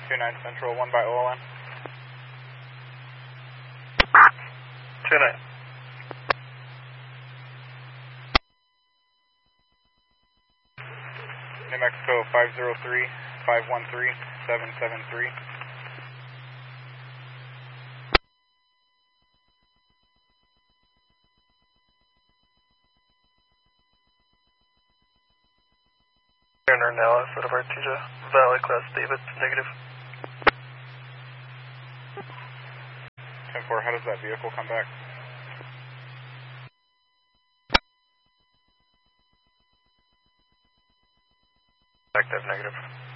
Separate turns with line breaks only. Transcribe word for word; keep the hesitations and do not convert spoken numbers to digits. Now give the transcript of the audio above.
two nine Central, one by O L N.
two nine.
New Mexico five zero three, five one three, seven seven three.
Turner now outside of Artesia Valley, Class David, negative.
ten four, how does that vehicle come back?
Active, negative.